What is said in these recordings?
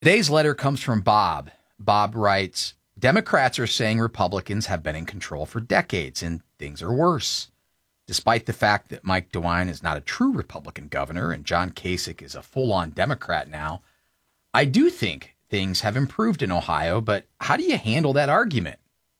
Today's letter comes from Bob. Bob writes, Democrats are saying Republicans have been in control for decades and things are worse. Despite the fact that Mike DeWine is not a true Republican governor and John Kasich is a full-on Democrat now, I do think things have improved in Ohio, but how do you handle that argument?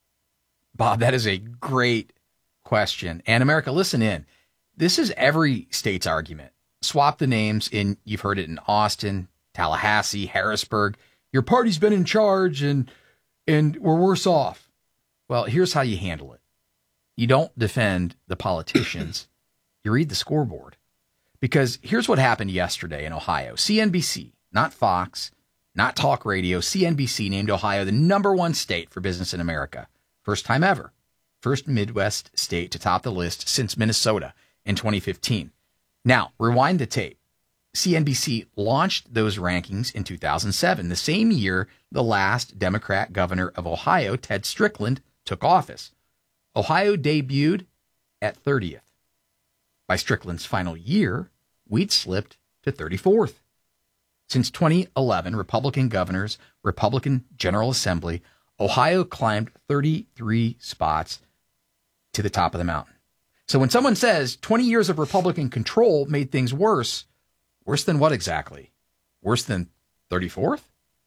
Bob, that is a great question. And America, listen in. This is every state's argument. Swap the names in, you've heard it in Austin, Tallahassee, Harrisburg. Your party's been in charge and we're worse off. Well, here's how you handle it. You don't defend the politicians. You read the scoreboard. Because here's what happened yesterday in Ohio. CNBC, not Fox, not talk radio, CNBC named Ohio the #1 state for business in America. First time ever. First Midwest state to top the list since Minnesota in 2015. Now, rewind the tape. CNBC launched those rankings in 2007, the same year the last Democrat governor of Ohio, Ted Strickland, took office. Ohio debuted at 30th. By Strickland's final year, we'd slipped to 34th. Since 2011, Republican governors, Republican General Assembly, Ohio climbed 33 spots to the top of the mountain. So when someone says 20 years of Republican control made things worse, worse than what exactly? Worse than 34th?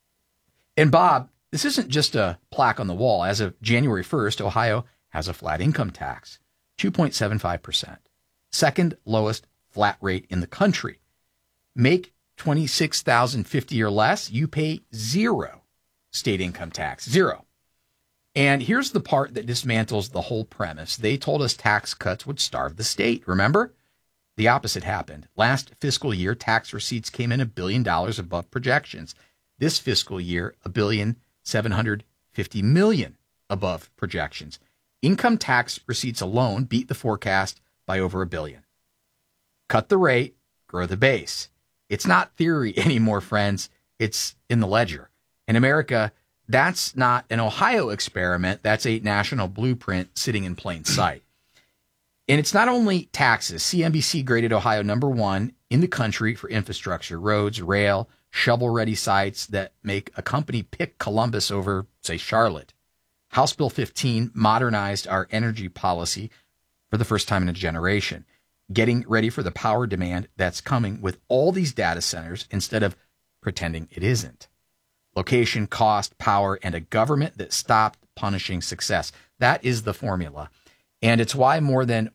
And Bob, this isn't just a plaque on the wall. As of January 1st, Ohio has a flat income tax, 2.75%. Second lowest flat rate in the country. Make $26,050 or less, you pay zero state income tax, zero. And here's the part that dismantles the whole premise. They told us tax cuts would starve the state. Remember? The opposite happened. Last fiscal year, tax receipts came in $1 billion above projections. This fiscal year, $1.750 billion above projections. Income tax receipts alone beat the forecast by over $1 billion. Cut the rate, grow the base. It's not theory anymore, friends. It's in the ledger. In America, that's not an Ohio experiment. That's a national blueprint sitting in plain sight. And it's not only taxes. CNBC graded Ohio #1 in the country for infrastructure, roads, rail, shovel-ready sites that make a company pick Columbus over, say, Charlotte. House Bill 15 modernized our energy policy for the first time in a generation, getting ready for the power demand that's coming with all these data centers instead of pretending it isn't. Location, cost, power, and a government that stopped punishing success. That is the formula. And it's why more than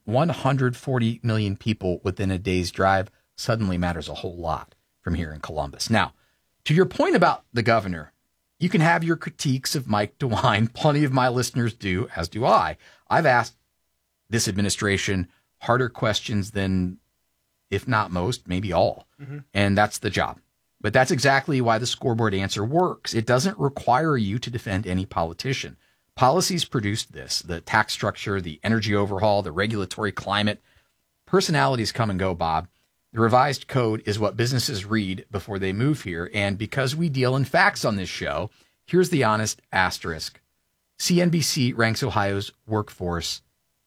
140 million people within a day's drive suddenly matters a whole lot from here in Columbus. Now, to your point about the governor, you can have your critiques of Mike DeWine. Plenty of my listeners do, as do I. I've asked this administration harder questions than, if not most, maybe all. And that's the job. But that's exactly why the scoreboard answer works. It doesn't require you to defend any politician. Policies produced this, the tax structure, the energy overhaul, the regulatory climate. Personalities come and go, Bob. The revised code is what businesses read before they move here. And because we deal in facts on this show, here's the honest asterisk. CNBC ranks Ohio's workforce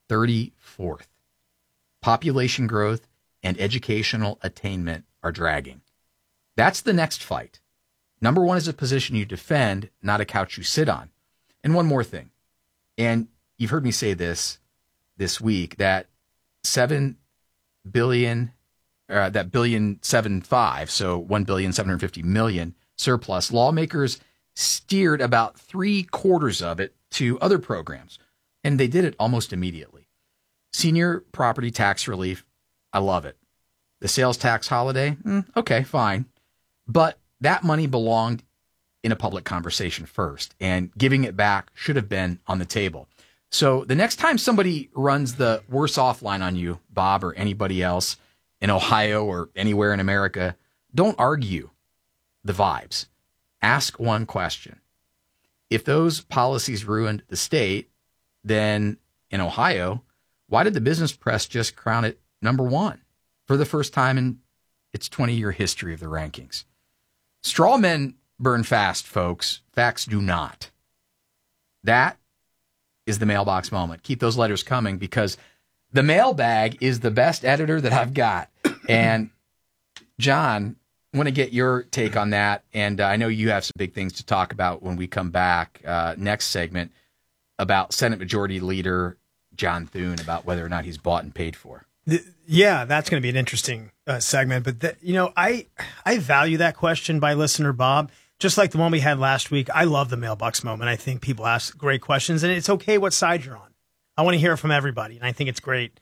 34th. Population growth and educational attainment are dragging. That's the next fight. #1 is a position you defend, not a couch you sit on. And one more thing, and you've heard me say this week, that $7 billion, that $1.75 billion, so $1.750 billion surplus, lawmakers steered about 3/4 of it to other programs, and they did it almost immediately. Senior property tax relief, I love it. The sales tax holiday, okay, fine. But that money belonged in a public conversation first, and giving it back should have been on the table. So the next time somebody runs the worse off line on you, Bob, or anybody else in Ohio or anywhere in America, don't argue the vibes. Ask one question. If those policies ruined the state, then in Ohio, why did the business press just crown it #1 for the first time in its 20-year history of the rankings? Straw men burn fast, folks. Facts do not. That is the mailbox moment. Keep those letters coming because the mailbag is the best editor that I've got. And John, want to get your take on that. And I know you have some big things to talk about when we come back next segment about Senate Majority Leader John Thune, about whether or not he's bought and paid for. Yeah, that's going to be an interesting segment. But, I value that question by listener Bob, just like the one we had last week. I love the mailbox moment. I think people ask great questions, and it's okay what side you're on. I want to hear from everybody, and I think it's great.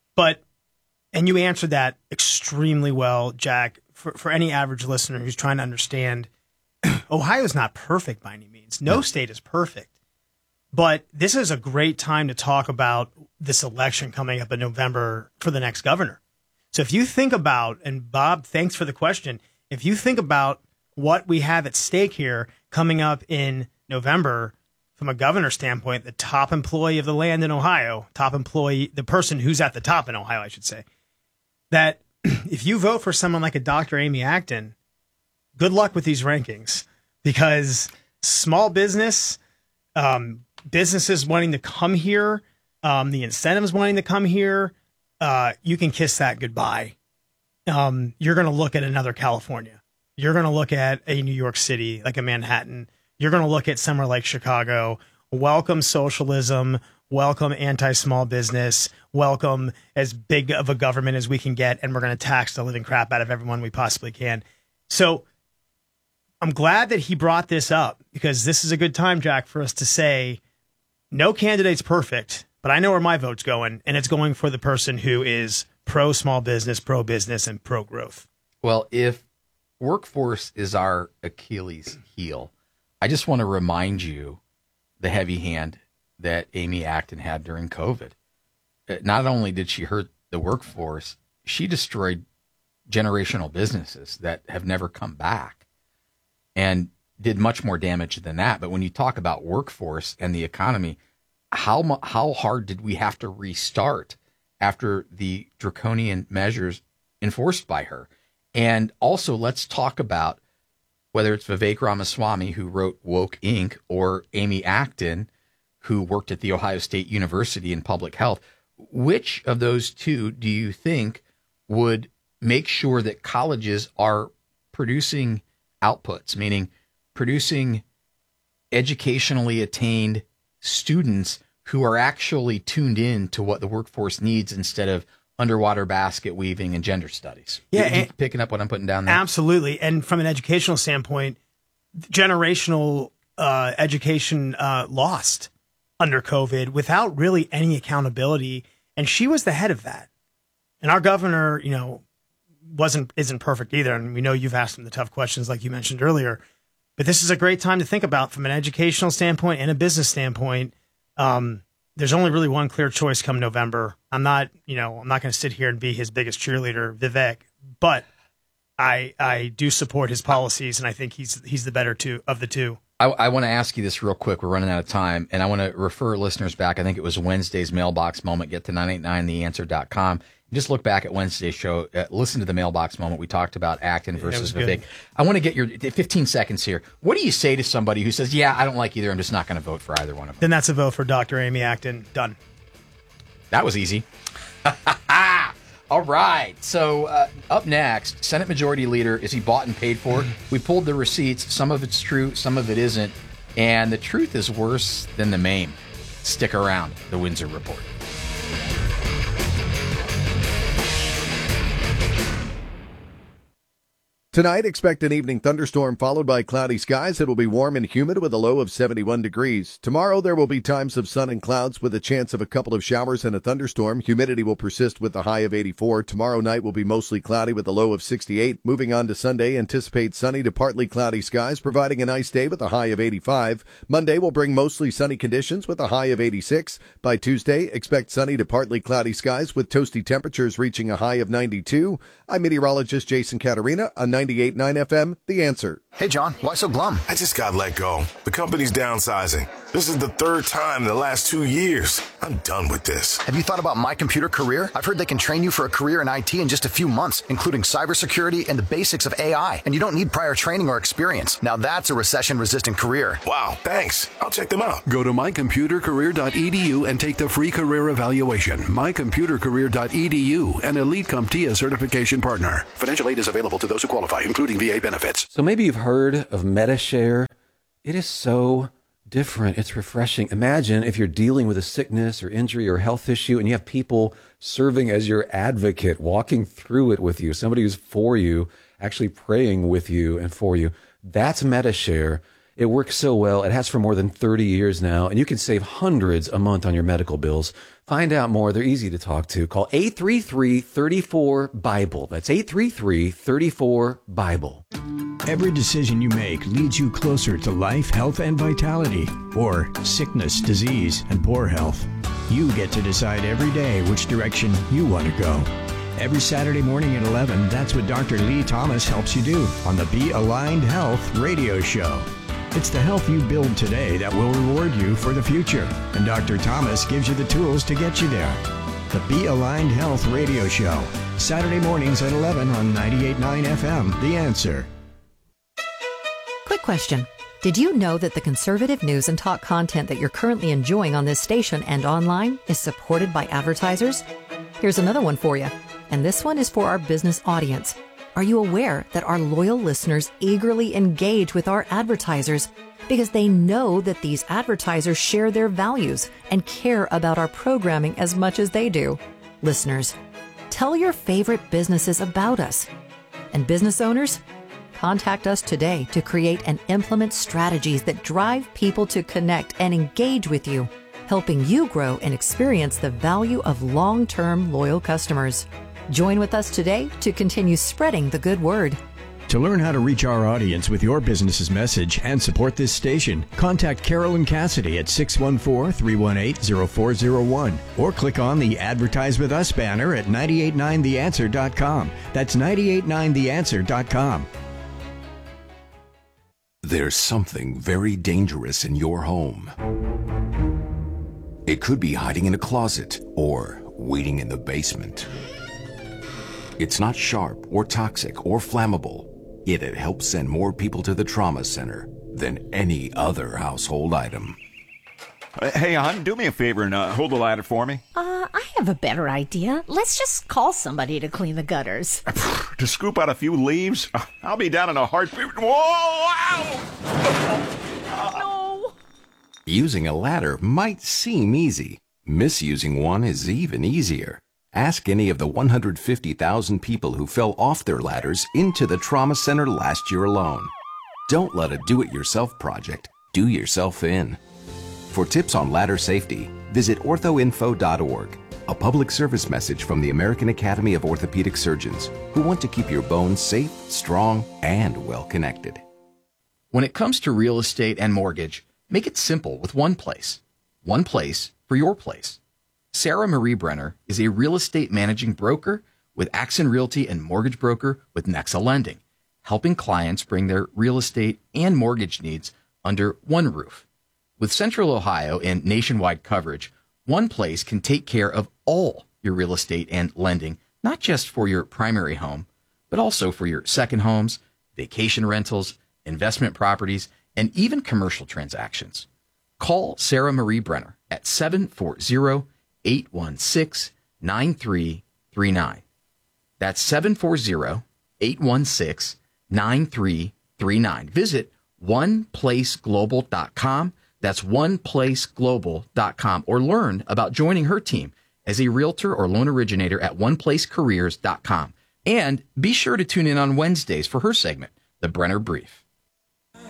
And you answered that extremely well, Jack. For any average listener who's trying to understand, Ohio's not perfect by any means. No state is perfect. But this is a great time to talk about this election coming up in November for the next governor. So if you think about, and Bob, thanks for the question, if you think about what we have at stake here coming up in November from a governor standpoint, the top employee of the land in Ohio, top employee, the person who's at the top in Ohio, I should say, that if you vote for someone like a Dr. Amy Acton, good luck with these rankings, because small business, businesses wanting to come here, the incentives wanting to come here, you can kiss that goodbye. You're going to look at another California. You're going to look at a New York City, like a Manhattan. You're going to look at somewhere like Chicago. Welcome socialism. Welcome anti-small business. Welcome as big of a government as we can get, and we're going to tax the living crap out of everyone we possibly can. So I'm glad that he brought this up, because this is a good time, Jack, for us to say no candidate's perfect, but I know where my vote's going, and it's going for the person who is pro-small business, pro-business, and pro-growth. Well, if workforce is our Achilles heel, I just want to remind you the heavy hand that Amy Acton had during COVID. Not only did she hurt the workforce, she destroyed generational businesses that have never come back and did much more damage than that. But when you talk about workforce and the economy, how hard did we have to restart after the draconian measures enforced by her? And also, let's talk about whether it's Vivek Ramaswamy, who wrote Woke Inc., or Amy Acton, who worked at The Ohio State University in public health. Which of those two do you think would make sure that colleges are producing outputs, meaning producing educationally attained students who are actually tuned in to what the workforce needs instead of underwater basket weaving and gender studies? Yeah, picking up what I'm putting down there? Absolutely. And from an educational standpoint, generational education lost under COVID without really any accountability. And she was the head of that. And our governor, isn't perfect either. And we know you've asked him the tough questions like you mentioned earlier. But this is a great time to think about from an educational standpoint and a business standpoint. There's only really one clear choice come November. I'm not going to sit here and be his biggest cheerleader, Vivek, but I do support his policies, and I think he's the better of the two. I want to ask you this real quick. We're running out of time, and I want to refer listeners back. I think it was Wednesday's mailbox moment. Get to 989theanswer.com. Just look back at Wednesday's show. Listen to the mailbox moment. We talked about Acton versus Vivek. I want to get your 15 seconds here. What do you say to somebody who says, yeah, I don't like either. I'm just not going to vote for either one of them? Then that's a vote for Dr. Amy Acton. Done. That was easy. All right. So up next, Senate Majority Leader, is he bought and paid for? We pulled the receipts. Some of it's true, some of it isn't. And the truth is worse than the meme. Stick around. The Windsor Report. Tonight, expect an evening thunderstorm followed by cloudy skies. It will be warm and humid with a low of 71 degrees. Tomorrow, there will be times of sun and clouds with a chance of a couple of showers and a thunderstorm. Humidity will persist with a high of 84. Tomorrow night will be mostly cloudy with a low of 68. Moving on to Sunday, anticipate sunny to partly cloudy skies, providing a nice day with a high of 85. Monday will bring mostly sunny conditions with a high of 86. By Tuesday, expect sunny to partly cloudy skies with toasty temperatures reaching a high of 92. I'm meteorologist Jason Caterina on 98.9 FM, The Answer. Hey, John, why so glum? I just got let go. The company's downsizing. This is the third time in the last 2 years. I'm done with this. Have you thought about My Computer Career? I've heard they can train you for a career in IT in just a few months, including cybersecurity and the basics of AI. And you don't need prior training or experience. Now that's a recession-resistant career. Wow, thanks. I'll check them out. Go to mycomputercareer.edu and take the free career evaluation. mycomputercareer.edu, an Elite CompTIA certification partner. Financial aid is available to those who qualify. qualify, including VA benefits. So maybe you've heard of MediShare. It is so different. It's refreshing. Imagine if you're dealing with a sickness or injury or health issue and you have people serving as your advocate, walking through it with you, somebody who's for you, actually praying with you and for you. That's MediShare. It works so well. It has for more than 30 years now, and you can save hundreds a month on your medical bills. Find out more. They're easy to talk to. Call 833-34-BIBLE. That's 833-34-BIBLE. Every decision you make leads you closer to life, health, and vitality, or sickness, disease, and poor health. You get to decide every day which direction you want to go. Every Saturday morning at 11, that's what Dr. Lee Thomas helps you do on the Be Aligned Health radio show. It's the health you build today that will reward you for the future, and Dr. Thomas gives you the tools to get you there. The Be Aligned Health radio show, Saturday mornings at 11 on 98.9 FM, The Answer. Quick question. Did you know that the conservative news and talk content that you're currently enjoying on this station and online is supported by advertisers? Here's another one for you, and this one is for our business audience. Are you aware that our loyal listeners eagerly engage with our advertisers because they know that these advertisers share their values and care about our programming as much as they do? Listeners, tell your favorite businesses about us. And business owners, contact us today to create and implement strategies that drive people to connect and engage with you, helping you grow and experience the value of long-term loyal customers. Join with us today to continue spreading the good word. To learn how to reach our audience with your business's message and support this station, contact Carolyn Cassidy at 614-318-0401 or click on the Advertise With Us banner at 989theanswer.com. That's 989theanswer.com. There's something very dangerous in your home. It could be hiding in a closet or waiting in the basement. It's not sharp or toxic or flammable, yet it helps send more people to the trauma center than any other household item. Hey, hon, do me a favor and hold the ladder for me. I have a better idea. Let's just call somebody to clean the gutters. To scoop out a few leaves? I'll be down in a heartbeat. Whoa! Ow! No! Using a ladder might seem easy. Misusing one is even easier. Ask any of the 150,000 people who fell off their ladders into the trauma center last year alone. Don't let a do-it-yourself project do yourself in. For tips on ladder safety, visit orthoinfo.org, a public service message from the American Academy of Orthopedic Surgeons, who want to keep your bones safe, strong, and well-connected. When it comes to real estate and mortgage, make it simple with one place. One place for your place. Sarah Marie Brenner is a real estate managing broker with Axon Realty and mortgage broker with Nexa Lending, helping clients bring their real estate and mortgage needs under one roof. With Central Ohio and nationwide coverage, one place can take care of all your real estate and lending, not just for your primary home, but also for your second homes, vacation rentals, investment properties, and even commercial transactions. Call Sarah Marie Brenner at 740-816-9339. That's 740-816-9339. Visit oneplaceglobal.com. That's oneplaceglobal.com, or learn about joining her team as a realtor or loan originator at oneplacecareers.com. And be sure to tune in on Wednesdays for her segment, The Brenner Brief.